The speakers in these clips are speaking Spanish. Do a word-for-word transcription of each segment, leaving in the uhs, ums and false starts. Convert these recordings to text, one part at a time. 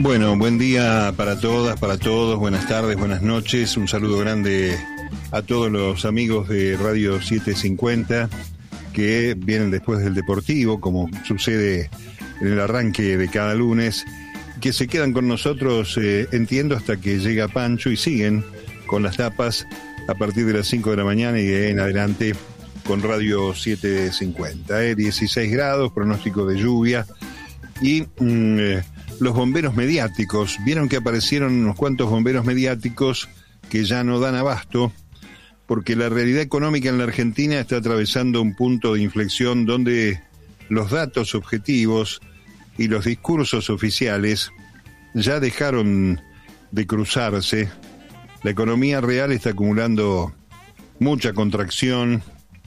Bueno, buen día para todas, para todos, buenas tardes, buenas noches, un saludo grande a todos los amigos de Radio setecientos cincuenta que vienen después del Deportivo, como sucede en el arranque de cada lunes, que se quedan con nosotros, eh, entiendo, hasta que llega Pancho y siguen con las tapas a partir de las cinco de la mañana y de en adelante con Radio setecientos cincuenta. Eh, dieciséis grados, pronóstico de lluvia y... Mm, eh, los bomberos mediáticos, vieron que aparecieron unos cuantos bomberos mediáticos que ya no dan abasto, porque la realidad económica en la Argentina está atravesando un punto de inflexión donde los datos objetivos y los discursos oficiales ya dejaron de cruzarse. La economía real está acumulando mucha contracción,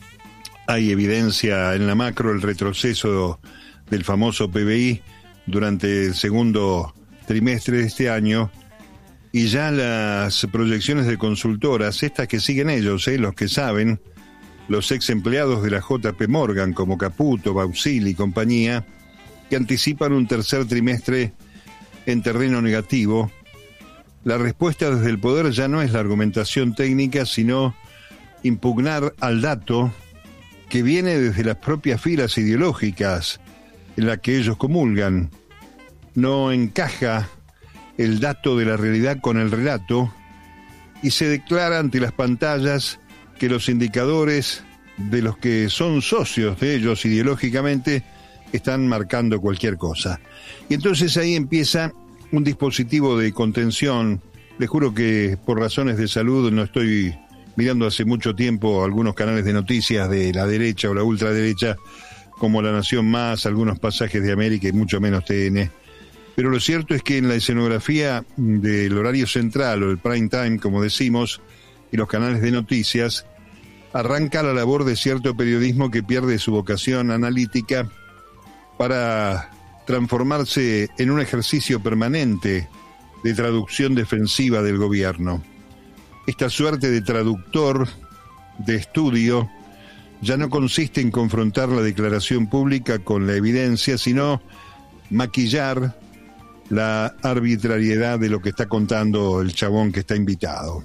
hay evidencia en la macro, el retroceso del famoso P B I durante el segundo trimestre de este año, y ya las proyecciones de consultoras, estas que siguen ellos, eh, los que saben, los ex empleados de la J P Morgan como Caputo, Bausil y compañía, que anticipan un tercer trimestre en terreno negativo. La respuesta desde el poder ya no es la argumentación técnica, sino impugnar al dato que viene desde las propias filas ideológicas en la que ellos comulgan. No encaja el dato de la realidad con el relato y se declara ante las pantallas que los indicadores de los que son socios de ellos ideológicamente están marcando cualquier cosa. Y entonces ahí empieza un dispositivo de contención. Les juro que por razones de salud no estoy mirando hace mucho tiempo algunos canales de noticias de la derecha o la ultraderecha, como La Nación Más, algunos pasajes de América y mucho menos T N. Pero lo cierto es que en la escenografía del horario central o el prime time, como decimos, y los canales de noticias, arranca la labor de cierto periodismo que pierde su vocación analítica para transformarse en un ejercicio permanente de traducción defensiva del gobierno. Esta suerte de traductor, de estudio, ya no consiste en confrontar la declaración pública con la evidencia, sino maquillar la arbitrariedad de lo que está contando el chabón que está invitado.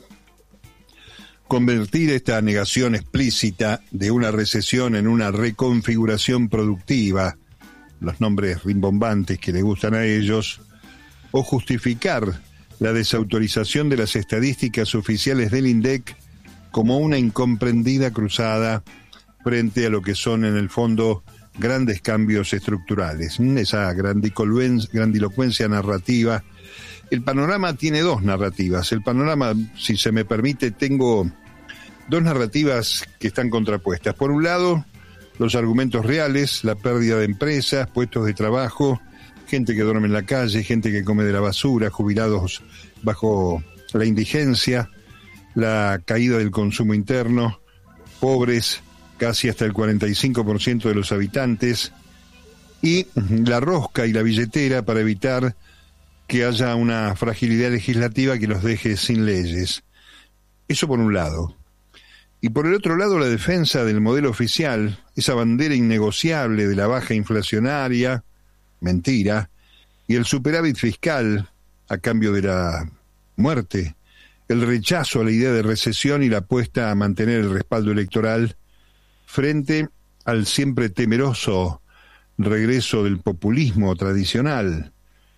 Convertir esta negación explícita de una recesión en una reconfiguración productiva, los nombres rimbombantes que le gustan a ellos, o justificar la desautorización de las estadísticas oficiales del INDEC como una incomprendida cruzada frente a lo que son en el fondo grandes cambios estructurales, esa grandilocuencia narrativa. El panorama tiene dos narrativas. El panorama, si se me permite, tengo dos narrativas que están contrapuestas. Por un lado, los argumentos reales, la pérdida de empresas, puestos de trabajo, gente que duerme en la calle, gente que come de la basura, jubilados bajo la indigencia, la caída del consumo interno, pobres, casi hasta el cuarenta y cinco por ciento de los habitantes, y la rosca y la billetera para evitar que haya una fragilidad legislativa que los deje sin leyes. Eso por un lado. Y por el otro lado, la defensa del modelo oficial, esa bandera innegociable de la baja inflacionaria, mentira, y el superávit fiscal a cambio de la muerte, el rechazo a la idea de recesión y la apuesta a mantener el respaldo electoral frente al siempre temeroso regreso del populismo tradicional,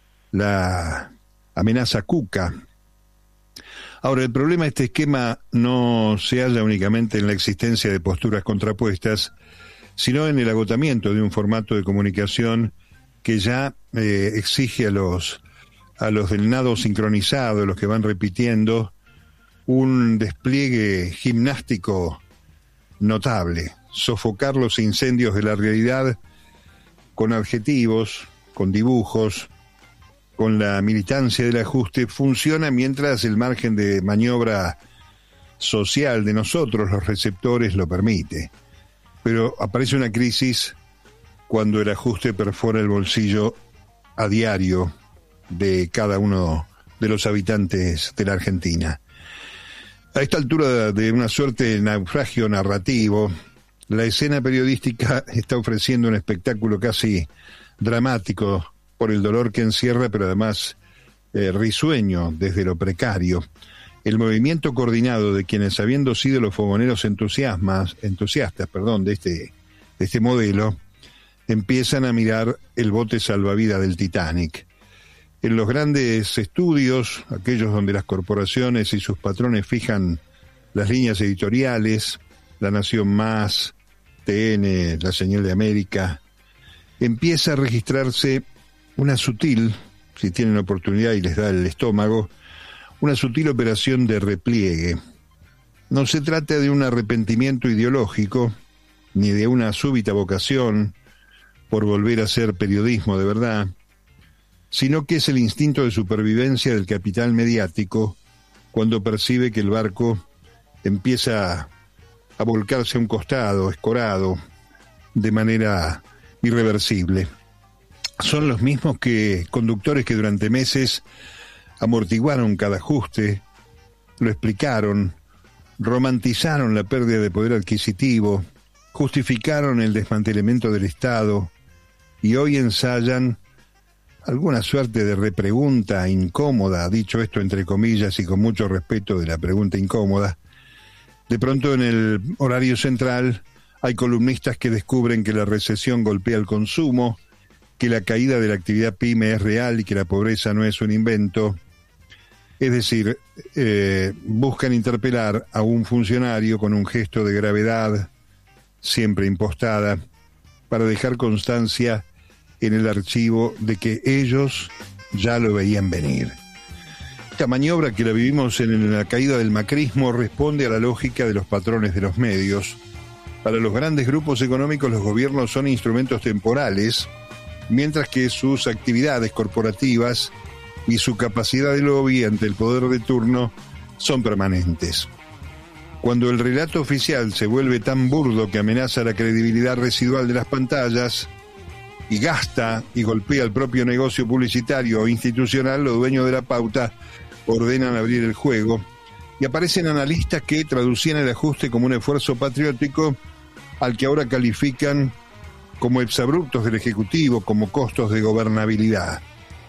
la amenaza cuca. Ahora, el problema de este esquema no se halla únicamente en la existencia de posturas contrapuestas, sino en el agotamiento de un formato de comunicación que ya eh, exige a los, a los del nado sincronizado, los que van repitiendo, un despliegue gimnástico notable. Sofocar los incendios de la realidad con adjetivos, con dibujos, con la militancia del ajuste, funciona mientras el margen de maniobra social de nosotros, los receptores, lo permite. Pero aparece una crisis cuando el ajuste perfora el bolsillo a diario de cada uno de los habitantes de la Argentina. A esta altura de una suerte de naufragio narrativo, la escena periodística está ofreciendo un espectáculo casi dramático por el dolor que encierra, pero además eh, risueño desde lo precario. El movimiento coordinado de quienes, habiendo sido los fogoneros entusiasmas, entusiastas perdón, de, este, de este modelo, empiezan a mirar el bote salvavidas del Titanic. En los grandes estudios, aquellos donde las corporaciones y sus patrones fijan las líneas editoriales, La Nación Más, T N, La Señal de América, empieza a registrarse una sutil, si tienen oportunidad y les da el estómago, una sutil operación de repliegue. No se trata de un arrepentimiento ideológico, ni de una súbita vocación por volver a hacer periodismo de verdad, sino que es el instinto de supervivencia del capital mediático cuando percibe que el barco empieza a volcarse a un costado, escorado, de manera irreversible. Son los mismos que conductores que durante meses amortiguaron cada ajuste, lo explicaron, romantizaron la pérdida de poder adquisitivo, justificaron el desmantelamiento del Estado y hoy ensayan alguna suerte de repregunta incómoda, dicho esto entre comillas y con mucho respeto de la pregunta incómoda. De pronto en el horario central hay columnistas que descubren que la recesión golpea el consumo, que la caída de la actividad pyme es real y que la pobreza no es un invento. Es decir, eh, buscan interpelar a un funcionario con un gesto de gravedad, siempre impostada, para dejar constancia en el archivo de que ellos ya lo veían venir. Esta maniobra que la vivimos en la caída del macrismo responde a la lógica de los patrones de los medios. Para los grandes grupos económicos los gobiernos son instrumentos temporales, mientras que sus actividades corporativas y su capacidad de lobby ante el poder de turno son permanentes. Cuando el relato oficial se vuelve tan burdo que amenaza la credibilidad residual de las pantallas y gasta y golpea el propio negocio publicitario o institucional, los dueños de la pauta ordenan abrir el juego y aparecen analistas que traducían el ajuste como un esfuerzo patriótico al que ahora califican como exabruptos del Ejecutivo, como costos de gobernabilidad.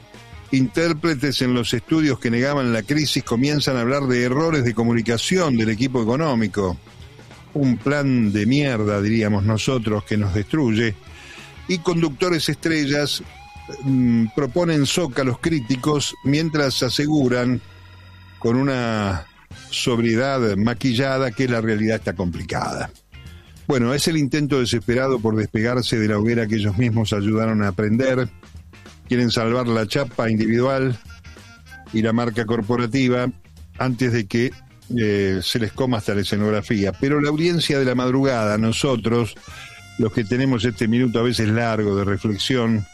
Intérpretes en los estudios que negaban la crisis comienzan a hablar de errores de comunicación del equipo económico, un plan de mierda, diríamos nosotros, que nos destruye, y conductores estrellas mmm, proponen zócalos críticos mientras aseguran con una sobriedad maquillada que la realidad está complicada. Bueno, es el intento desesperado por despegarse de la hoguera que ellos mismos ayudaron a prender. Quieren salvar la chapa individual y la marca corporativa antes de que eh, se les coma hasta la escenografía. Pero la audiencia de la madrugada, nosotros, los que tenemos este minuto a veces largo de reflexión,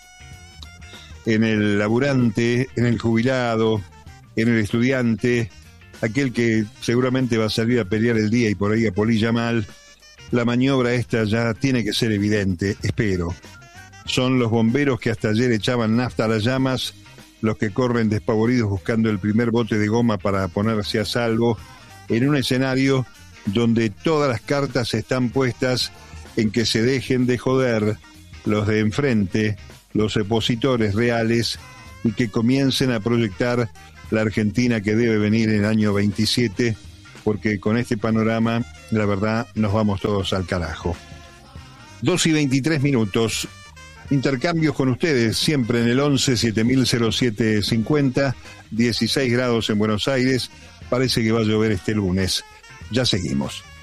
en el laburante, en el jubilado, en el estudiante, aquel que seguramente va a salir a pelear el día y por ahí apolilla mal, la maniobra esta ya tiene que ser evidente, espero. Son los bomberos que hasta ayer echaban nafta a las llamas, los que corren despavoridos buscando el primer bote de goma para ponerse a salvo, en un escenario donde todas las cartas están puestas en que se dejen de joder los de enfrente, los opositores reales, y que comiencen a proyectar la Argentina que debe venir en el año veintisiete, porque con este panorama, la verdad, nos vamos todos al carajo. dos y veintitrés minutos. Intercambios con ustedes, siempre en el once siete mil siete cincuenta, dieciséis grados en Buenos Aires. Parece que va a llover este lunes. Ya seguimos.